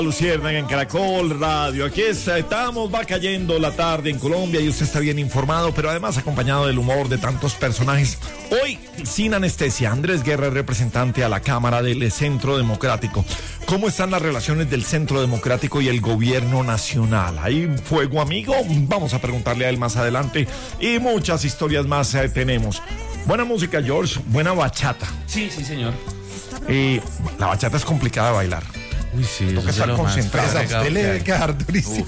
Luciérnaga en Caracol Radio. Aquí estamos, va cayendo la tarde en Colombia y usted está bien informado, pero además acompañado del humor de tantos personajes. Hoy, sin anestesia, Andrés Guerra, representante a la Cámara del Centro Democrático. ¿Cómo están las relaciones del Centro Democrático y el gobierno nacional? ¿Hay fuego amigo? Vamos a preguntarle a él más adelante y muchas historias más tenemos. Buena música, George, buena bachata. Sí, señor. La bachata es complicada de bailar. Uy, sí, toca estar concentrado. A usted le debe quedar durísimo.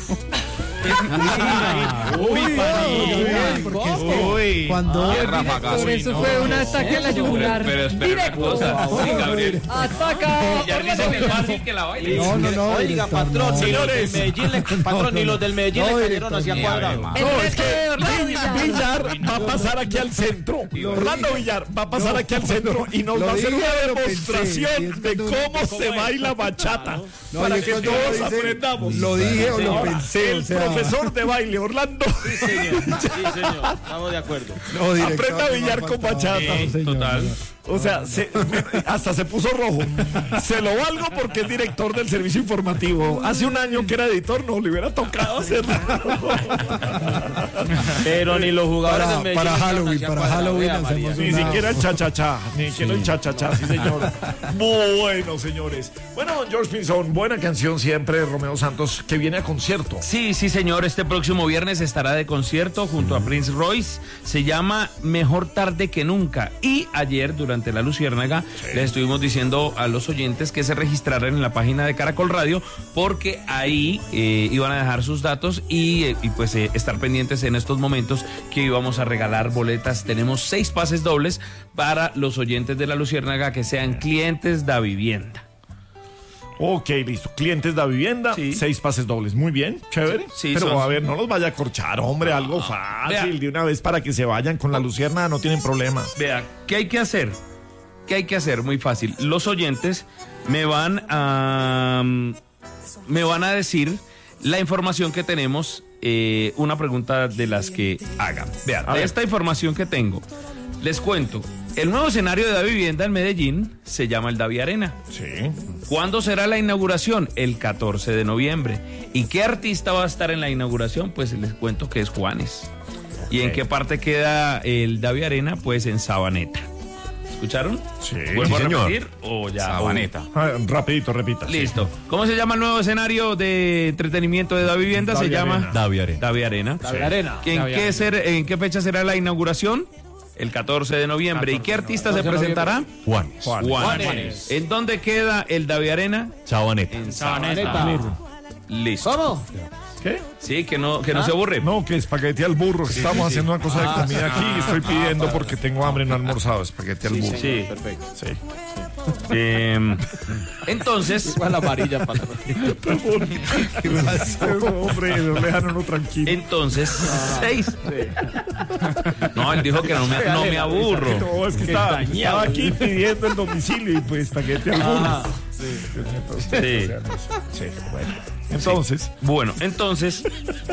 Uy, cuando por eso fue un ataque a la yugular. Pero espera una cosa, sí, Gabriel. Ataca. Ya dice que es fácil que la baile. No. Oiga, patrón, señores. Ni los del Medellín le cayeron hacia cuadrado. No, es que Villar va a pasar aquí al centro. Orlando Villar va a pasar aquí al centro y nos va a hacer una demostración de cómo se baila bachata. Para que todos aprendamos. Lo dije o lo pensé. El profesor de baile, Orlando. Sí, señor. Estamos de acuerdo. Aprenda a billar con bachata. Total. O sea, hasta se puso rojo. Se lo valgo porque es director del servicio informativo. Hace un año que era editor, no le hubiera tocado hacerlo. Pero ni los jugadores del Medellín. Para Halloween hacemos Ni siquiera el cha-cha-cha. Ni siquiera el cha-cha-cha, sí, señor. Bueno, señores. Bueno, George Pinzón, buena canción siempre de Romeo Santos, que viene a concierto. Sí, señor. Este próximo viernes estará de concierto junto a Prince Royce. Se llama Mejor Tarde que Nunca. Y ayer, durante la Luciérnaga, les estuvimos diciendo a los oyentes que se registraran en la página de Caracol Radio, porque ahí iban a dejar sus datos y pues estar pendientes en estos momentos que íbamos a regalar boletas. Tenemos 6 pases dobles para los oyentes de la Luciérnaga que sean clientes de vivienda. Ok, listo. Clientes de vivienda, 6 pases dobles. Muy bien, chévere. Sí, pero a ver, no los vaya a corchar, hombre, algo fácil. Vea. De una vez para que se vayan con la Luciérnaga, no tienen problema. Vea, ¿qué hay que hacer? Muy fácil. Los oyentes me van a decir la información que tenemos, una pregunta de las que hagan. Vean, esta información que tengo, les cuento. El nuevo escenario de Da Vivienda en Medellín se llama el Davi Arena. Sí. ¿Cuándo será la inauguración? El 14 de noviembre. ¿Y qué artista va a estar en la inauguración? Pues les cuento que es Juanes. ¿Y en qué parte queda el Davi Arena? Pues en Sabaneta. ¿Escucharon? Sí. ¿Vuelvo a señor. repetir? O ya. Sabaneta. Rapidito, repita. Listo. ¿Cómo se llama el nuevo escenario de entretenimiento de Da Vivienda? Davi Se llama Arena. Davi Arena. Davi Arena. Arena. ¿En qué fecha será la inauguración? El 14 de noviembre. ¿Y qué artista se presentará? Juanes. ¿En dónde queda el Davi Arena? Sabaneta. En Sabaneta. Listo. ¿Cómo? ¿Qué? Sí, que no se aburre. No, que espagueti al burro. Que estamos haciendo una cosa de comida aquí y estoy pidiendo porque tengo hambre, no he almorzado. Espagueti al burro. Sí. Perfecto. Sí. Entonces, ¿Cuál la amarilla, patrón? Hombre, no le dejan uno tranquilo. entonces 6. No, él dijo que no me aburro. No, es que estaba aquí pidiendo el domicilio y pues espagueti al burro. Sí. Sí, bueno. Entonces. Bueno, entonces,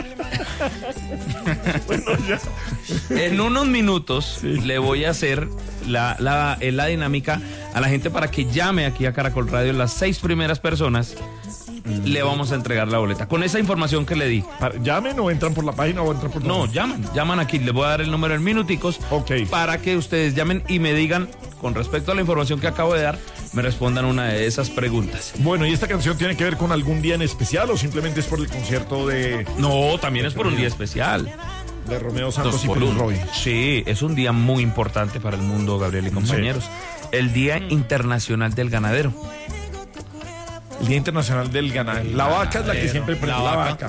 Bueno, ya. en unos minutos le voy a hacer la dinámica a la gente para que llame aquí a Caracol Radio. Las 6 primeras personas le vamos a entregar la boleta. Con esa información que le di. ¿Llamen o entran por la página o entran por No, llaman aquí. Les voy a dar el número en minuticos. Ok. Para que ustedes llamen y me digan, con respecto a la información que acabo de dar, me respondan una de esas preguntas. Bueno, ¿y esta canción tiene que ver con algún día en especial o simplemente es por el concierto de No, también es por un día especial. Romeo Santos 2 y por Prince 1. Roy? Sí, es un día muy importante para el mundo, Gabriel y compañeros. El Día Internacional del Ganadero. El Día Internacional del Ganadero. La vaca es la que siempre prende. La vaca.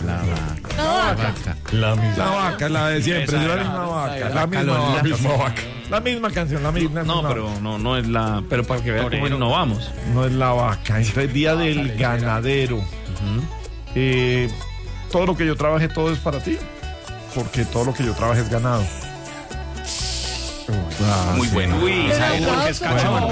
La misma. La vaca, la de siempre. Es la misma vaca. La misma vaca. La misma canción, la misma. No, pero no es la. Pero para que vean cómo innovamos. No es la vaca. Este es Día del Ganadero. Todo lo que yo trabaje, todo es para ti. Porque todo lo que yo trabaje es ganado. Muy bueno. Uy, ¿sabe por qué es cachón?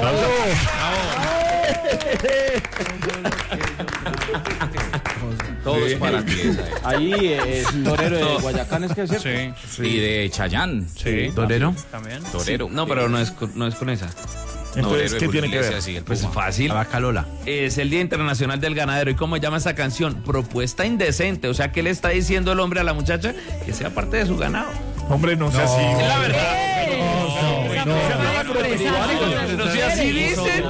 Todo es para ti. Ahí es torero de Guayacán, es que es cierto. Sí. Y de Chayán. Sí. ¿Torero? También. Torero. Sí. No, pero no es con esa. Entonces, ¿qué tiene que ver? Pues fácil. La vaca Lola. Es el Día Internacional del Ganadero. ¿Y cómo se llama esa canción? Propuesta indecente. O sea, ¿qué le está diciendo el hombre a la muchacha? Que sea parte de su ganado. Hombre, no sea así. Es la verdad. No sea así, dicen.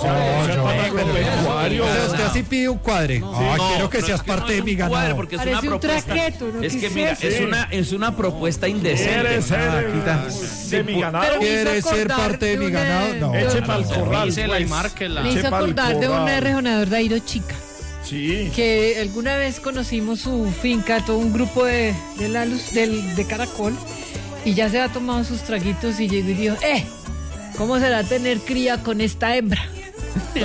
Usted así pide un cuadre. Quiero que seas parte de mi ganado. Porque es Parece una un propuesta. traqueto, ¿no? Es ¿Qué que es mira, eso? es una propuesta indecente. De mi ganado. Pero me hizo ¿Quiere ser acordar parte de mi una- ganado? No. Eche pa'l corral. Dísela y pues. márquela. Me hizo Sepa el acordar de un corral. rejonador de Airo Chica, Sí. que alguna vez conocimos su finca, todo un grupo de la luz de Caracol, y ya se ha tomado sus traguitos y llegó y dijo, ¿cómo será tener cría con esta hembra? De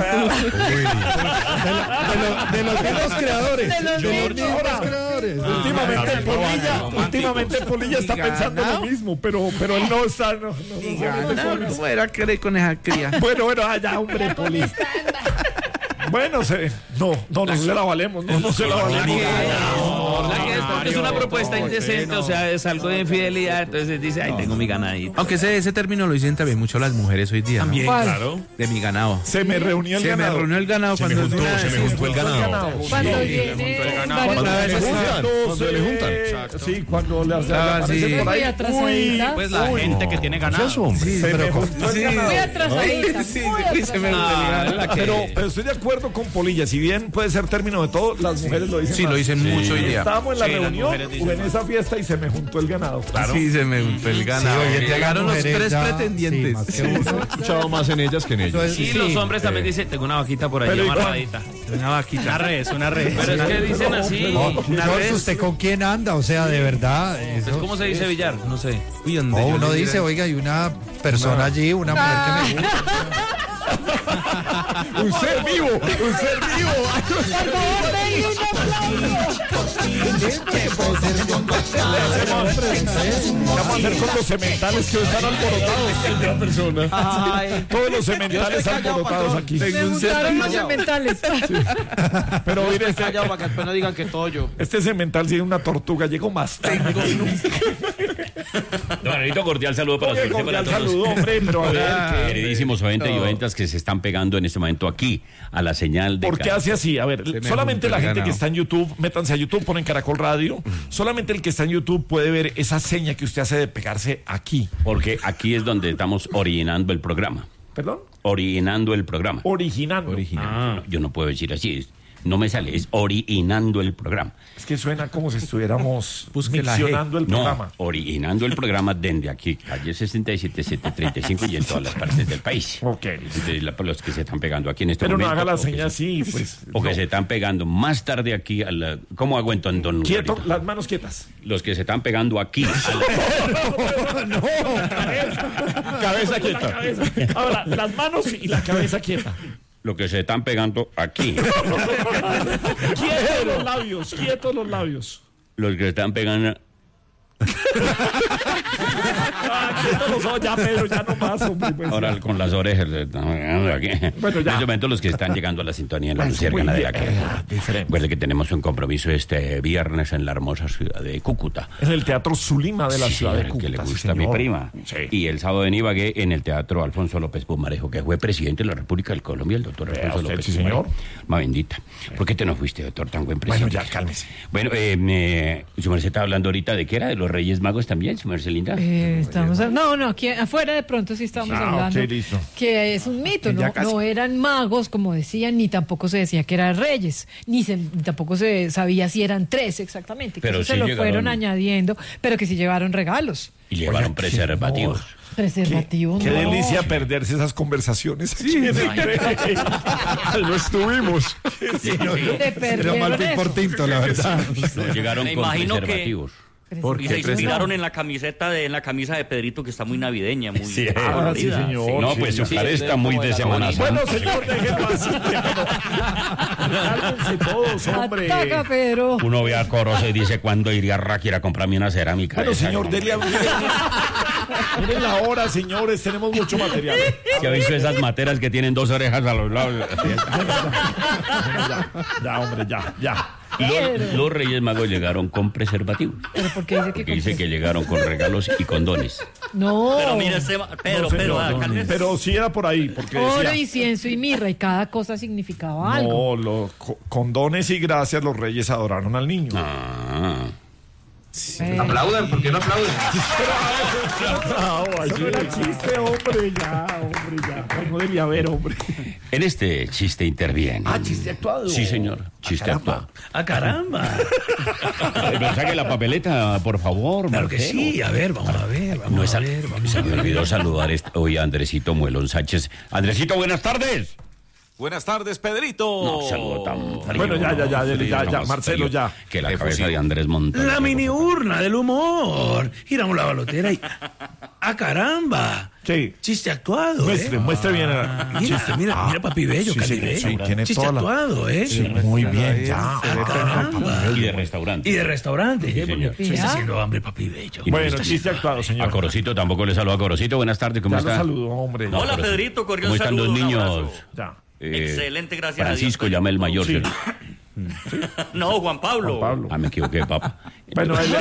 los mismos creadores. De los mismos. creadores. Últimamente Polilla está pensando lo mismo, pero él no está. No. ¿Cómo era que con esa cría? Bueno, allá, hombre, Polilla. Bueno, no se la valemos, no se la valemos. La que es porque es una propuesta indecente, o sea, es algo de infidelidad, entonces dice, ay, tengo mi ganadito. Aunque ese término lo dicen también mucho las mujeres hoy día. También, ¿Cuál? claro. De mi ganado. Se me reunió el Se me ganado. reunió el ganado cuando el ganado. Cuando viene varios- Cuando le juntan. Sí, cuando le aparecen por Muy ahí. atrasadita. Pues la gente que tiene ganado. Sí, Se me pero juntó el ganado. Muy atrasadita. Muy atrasadita. Pero estoy de acuerdo con Polilla, si bien puede ser término de todo, las mujeres lo dicen sí, más. lo dicen mucho hoy día. Estábamos en la Sí, las reunión mujeres dicen o en esa fiesta y se me juntó el ganado. Claro. Sí, se me juntó el ganado. hoy en día Llegaron las los mujeres tres ya- pretendientes. sí, más que uno. He escuchado más en ellas que en ellos. Y los hombres también dicen, tengo una vaquita por ahí Pero igual. amarradita. Una vaquita. Una red. Pero es que dicen así. George, ¿usted con quién anda? O sea, de verdad. Pues, eso- ¿cómo se dice Villar? No sé. Uy, donde No, yo uno le dice, diga- oiga, hay una persona allí, una mujer que me gusta. Un ser vivo. Por favor, denle un aplauso. ¿Qué vamos a hacer con los sementales que hoy están alborotados? Todos los sementales alborotados aquí. Me gustaron los sementales. Pero mire, Callado para que después no digan que todo yo. este semental tiene una tortuga, llegó más tarde. Don Anelito, cordial saludo para Oye, usted, para cordial todos. saludo, hombre, pero a ver, Queridísimos oyentes y oyentas que se están pegando en este momento aquí a la señal de ¿por qué Caracol. hace así? A ver, me solamente juntó la el gente que ganado. está en YouTube, métanse a YouTube, ponen Caracol Radio. Solamente el que está en YouTube puede ver esa seña que usted hace de pegarse aquí. Porque aquí es donde estamos originando el programa. ¿Perdón? Originando el programa. Originando. No, yo no puedo decir así. No me sale, es originando el programa. Es que suena como si estuviéramos Busque la miccionando el programa. No, originando el programa desde aquí, calle 67, 735 y en todas las partes del país. Ok. Entonces, los que se están pegando aquí en este Pero no momento. haga la o que seña se- así, pues. O que no. se están pegando más tarde aquí a la... ¿Cómo hago entonces, don Quieto, Garrito? las manos quietas. Los que se están pegando aquí. a la- Cabeza quieta. Ahora, las manos y la cabeza quieta. Los que se están pegando aquí. Quietos los labios, quietos los labios. Los que se están pegando... Quietos los ojos, ya, Pedro, ya no más, hombre. Pues, Ahora ya. con las orejas. Aquí. Bueno, ya. En este momento los que están llegando a la sintonía en la Pues, Luciérgana muy de la bien, Queja. diferente. Recuerde que tenemos un compromiso este viernes en la hermosa ciudad de Cúcuta. En el Teatro Zulima de la Sí, ciudad de señor, Cúcuta. que le sí, gusta a mi señor. prima. Sí. Y el sábado en Ibagué en el Teatro Alfonso López Pumarejo, que fue presidente de la República de Colombia, el doctor Vea Alfonso usted, López sí, Pumarejo. señor. Ma bendita. ¿Por qué te nos fuiste, doctor, tan buen Bueno, presidente? ya, cálmese. Bueno, su merced estaba hablando ahorita de qué era, de los Reyes Magos también, su merced linda. No, aquí afuera de pronto sí estamos hablando ok, listo. que es un mito, Ya no, casi. no eran magos como decían, ni tampoco se decía que eran reyes, ni tampoco se sabía si eran tres exactamente, que Pero eso se sí lo llegaron. fueron añadiendo, pero que sí llevaron regalos, Y llevaron preservativos. preservativos. Qué no. delicia perderse esas conversaciones. Sí, no estuvimos. De Era mal perder por eso. tinto, la verdad. No llegaron Me con imagino que- preservativos. Y se inspiraron en la camiseta en la camisa de Pedrito, que está muy navideña, muy Sí, sí, señor. No, sí, pues su sí. cara está muy de Semana Bueno, Santa. señor, déjenlo así. Cálmense todos, hombre. Ataca, Pedro. Uno ve a Corozo y dice, ¿cuándo iría a Raquel a comprarme una cerámica? Bueno, esa? señor, dele a... Miren la hora, señores, tenemos mucho material. ¿Se ha visto esas materas que tienen dos orejas a los lados? Ya, hombre, ya. Los Reyes Magos llegaron con preservativos. ¿Pero por qué dice que Porque dice que llegaron con regalos y condones. No. Pero mire, Pero sí era por ahí, porque Oro, decía, incienso y mirra, y cada cosa significaba algo. no, los condones y gracias los reyes adoraron al niño. Ah. Aplaudan, ¿por qué no aplauden? Eso no era chiste, hombre, ya. No debía haber, hombre. En este chiste interviene. Chiste actuado. Sí, señor. Chiste actuado. ¡Ah, caramba! Pero saque la papeleta, por favor. Claro que Marcelo. sí. A ver, vamos a ver. Se me olvidó saludar hoy a Andresito Muelón Sánchez. Andresito, buenas tardes. Buenas tardes, Pedrito. No, saludo tan frío. Bueno, ya, Más Marcelo, frío ya. Que la Qué cabeza fusil. de Andrés Montoya. La mini urna del humor. Giramos la balotera y... ¡Ah, caramba! Sí. Chiste actuado, Muestre bien. Mira, papi bello, sí, Cali señor, bello. sí, tiene Chiste toda la- actuado, Sí, muy bien, ya. Caramba. Y de restaurante. Y de restaurante, Sí, señor. porque me está haciendo hambre, papi bello. Y no Bueno, está- chiste actuado, A señor. Corocito tampoco le saludo a Corocito. Buenas tardes, ¿cómo Ya lo está? saludo, hombre. Hola, Pedrito, cordial ¿Cómo están saludo, los un niños? abrazo. Ya. Excelente, gracias a Dios. Francisco, llama el mayor. Sí. ¿cierto? No, Juan Pablo. Pablo. Ah, me equivoqué, papá. Bueno, él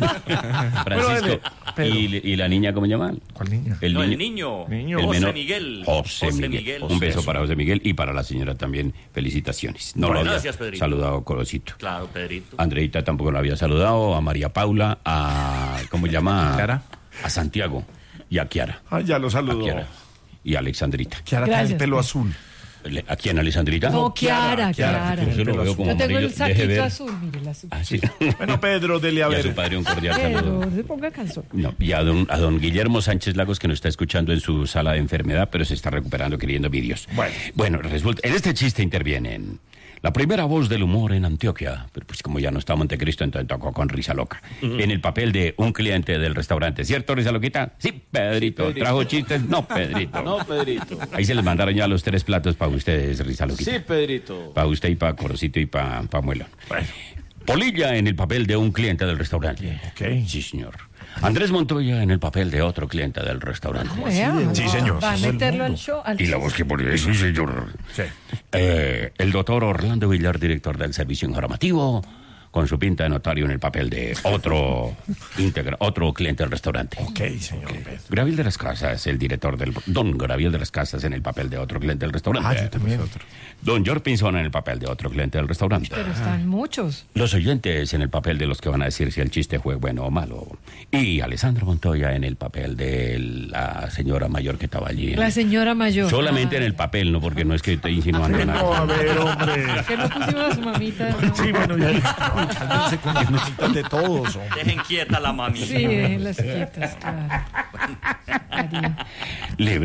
Francisco. Pedro. ¿Y la niña cómo llaman? ¿Cuál niña? No, el niño. Niño. El José menor. Miguel. José Miguel. Un beso para José Miguel y para la señora también. Felicitaciones. No Bueno, lo había gracias, Pedrito. saludado Corocito. Claro, Pedrito. Andreita tampoco lo había saludado. A María Paula, a... ¿Cómo se llama? Clara. A Santiago y a Kiara. Ya lo A saludo. Kiara. Y a Alexandrita. Kiara tiene el Gracias, pelo pues. azul. ¿A quién, Alexandrita? No, Kiara. Yo lo veo como Yo tengo amarillo. el Deje saquito ver. azul, mire el azul. Ah, sí. Bueno, Pedro, dele a Y a su ver. padre un cordial saludo. Pero se ponga calzón. No, y a don Guillermo Sánchez Lagos, que nos está escuchando en su sala de enfermedad, pero se está recuperando queriendo vídeos. Bueno, resulta, en este chiste intervienen la primera voz del humor en Antioquia, pero pues como ya no está Montecristo, entonces tocó con Risa Loca, en el papel de un cliente del restaurante. ¿Cierto, Risa Loquita? Sí, Pedrito. ¿Trajo chistes? No, Pedrito. No, Pedrito. Ahí se les mandaron ya los 3 platos para ustedes, Risa Loquita. Sí, Pedrito. Para usted y para Corocito y para Muelón. Polilla en el papel de un cliente del restaurante. Ok. Sí, señor. Andrés Montoya en el papel de otro cliente del restaurante. Vea, Sí, señor. Va a Eso es el meterlo al mundo. show. Y la voz que pone eso, señor. Sí. El doctor Orlando Villar, director del servicio informativo, con su pinta de notario en el papel de otro cliente del restaurante. Ok, señor Pedro. Graviel de las Casas, el director del... Don Graviel de las Casas en el papel de otro cliente del restaurante. Yo también. Don George Pinzón en el papel de otro cliente del restaurante. Pero están muchos. Los oyentes en el papel de los que van a decir si el chiste fue bueno o malo. Y Alessandro Montoya en el papel de la señora mayor que estaba allí. La señora mayor. Solamente en el papel, no porque no es que esté insinuando No, a nada. ver, hombre. Que no pusimos a su mamita. ¿no? Sí, bueno, ya. Cálmense con las cositas de todos, hombre. Dejen quieta la mami. Sí, las quietas, claro. María.